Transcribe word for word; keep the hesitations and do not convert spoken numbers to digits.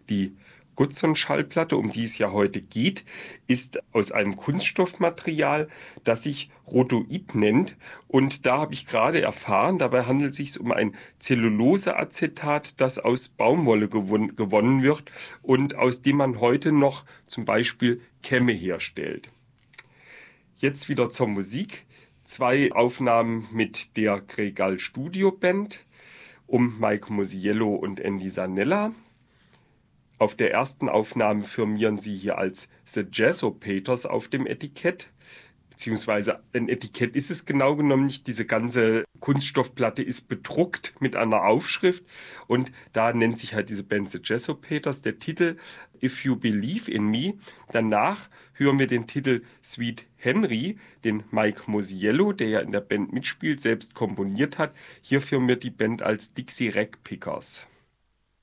Die Goodson-Schallplatte, um die es ja heute geht, ist aus einem Kunststoffmaterial, das sich Rhodoid nennt. Und da habe ich gerade erfahren, dabei handelt es sich um ein Zelluloseacetat, das aus Baumwolle gewon gewonnen wird und aus dem man heute noch zum Beispiel Kämme herstellt. Jetzt wieder zur Musik. Zwei Aufnahmen mit der Gregal Studio Band um Mike Musiello und Andy Zanella. Auf der ersten Aufnahme firmieren sie hier als The Jazzopaters auf dem Etikett. Beziehungsweise ein Etikett ist es genau genommen nicht. Diese ganze Kunststoffplatte ist bedruckt mit einer Aufschrift und da nennt sich halt diese Band The Jazzopaters. Der Titel If You Believe in Me. Danach hören wir den Titel Sweet Henry, den Mike Musiello, der ja in der Band mitspielt, selbst komponiert hat. Hier firmiert die Band als Dixie Ragpickers.